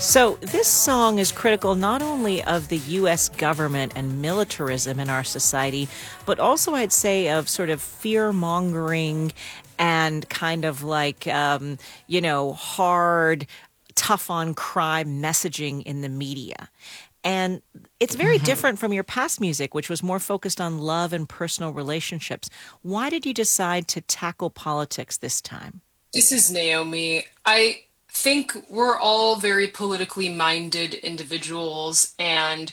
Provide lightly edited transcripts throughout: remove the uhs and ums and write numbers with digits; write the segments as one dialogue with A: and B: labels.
A: So, this song is critical not only of the U.S. government and militarism in our society, but also, I'd say, of sort of fear mongering and kind of like, hard, tough on crime messaging in the media. And it's very different from your past music, which was more focused on love and personal relationships. Why did you decide to tackle politics this time?
B: This is Naomi. I think we're all very politically minded individuals, and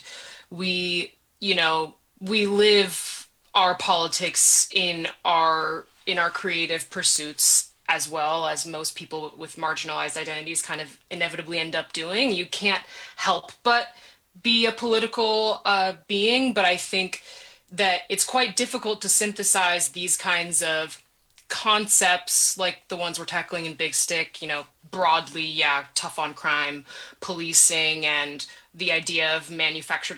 B: we live our politics in our creative pursuits as well as most people with marginalized identities kind of inevitably end up doing. You can't help but be a political being, but I think that it's quite difficult to synthesize these kinds of concepts like the ones we're tackling in Big Stick, broadly, yeah, tough on crime, policing, and the idea of manufactured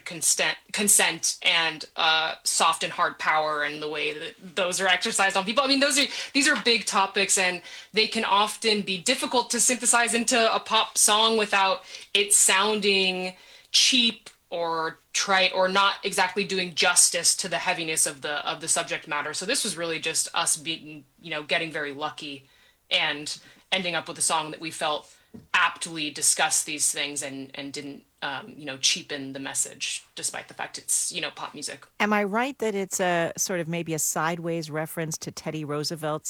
B: consent and soft and hard power and the way that those are exercised on people. I mean, these are big topics, and they can often be difficult to synthesize into a pop song without it sounding cheap or trite or not exactly doing justice to the heaviness of the subject matter. So this was really just us being, getting very lucky and ending up with a song that we felt aptly discussed these things and didn't cheapen the message despite the fact it's, pop music.
A: Am I right that it's a sort of maybe a sideways reference to Teddy Roosevelt's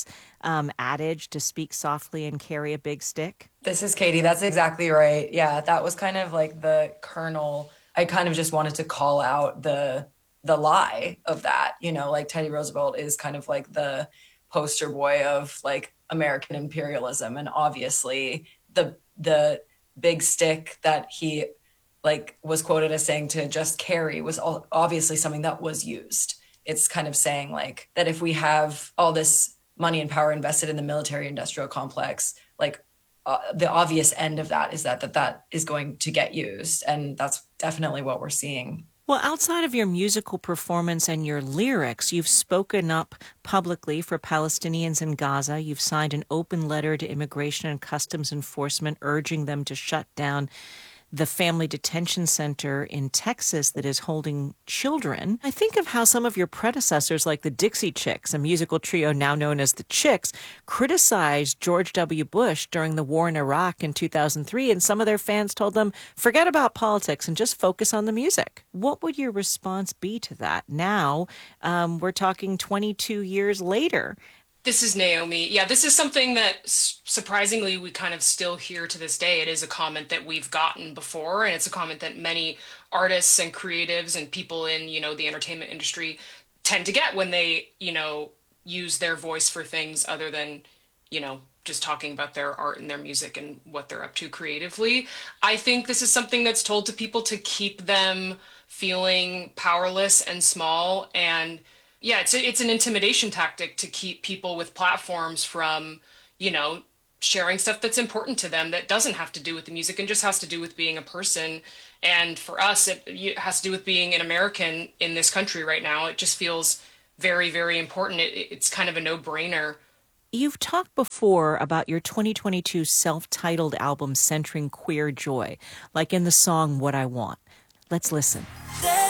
A: adage to speak softly and carry a big stick?
C: This is Katie. That's exactly right. Yeah, that was kind of like the kernel. I kind of just wanted to call out the lie of that. Like Teddy Roosevelt is kind of like the poster boy of like American imperialism, and obviously the big stick that he like was quoted as saying to just carry was obviously something that was used. It's kind of saying like that if we have all this money and power invested in the military industrial complex, like the obvious end of that is that is going to get used. And that's definitely what we're seeing.
A: Well, outside of your musical performance and your lyrics, you've spoken up publicly for Palestinians in Gaza. You've signed an open letter to Immigration and Customs Enforcement urging them to shut down the family detention center in Texas that is holding children. I think of how some of your predecessors, like the Dixie Chicks, a musical trio now known as the Chicks, criticized George W. Bush during the war in Iraq in 2003, and some of their fans told them, forget about politics and just focus on the music. What would your response be to that? Now, we're talking 22 years later.
B: This is Naomi. Yeah, this is something that surprisingly we kind of still hear to this day. It is a comment that we've gotten before, and it's a comment that many artists and creatives and people in, the entertainment industry tend to get when they, use their voice for things other than, just talking about their art and their music and what they're up to creatively. I think this is something that's told to people to keep them feeling powerless and small, and yeah, it's an intimidation tactic to keep people with platforms from, sharing stuff that's important to them that doesn't have to do with the music and just has to do with being a person. And for us, it has to do with being an American in this country right now. It just feels very, very important. It's kind of a no-brainer.
A: You've talked before about your 2022 self-titled album centering queer joy, like in the song What I Want. Let's listen.